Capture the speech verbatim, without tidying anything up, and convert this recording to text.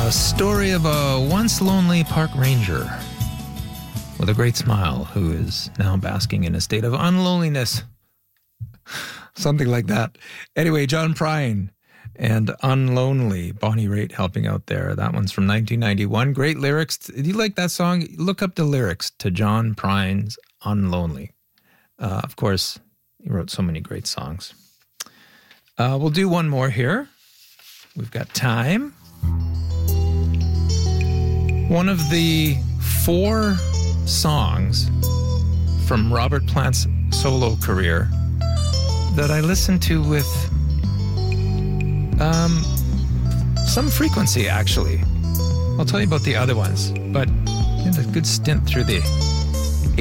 A story of a once lonely park ranger with a great smile who is now basking in a state of unloneliness. Something like that. Anyway, John Prine and Unlonely. Bonnie Raitt helping out there. That one's from nineteen ninety-one. Great lyrics. Do you like that song? Look up the lyrics to John Prine's Unlonely. Uh, of course, he wrote so many great songs. Uh, we'll do one more here. We've got time. One of the four songs from Robert Plant's solo career that I listen to with um, some frequency, actually. I'll tell you about the other ones, but I had a good stint through the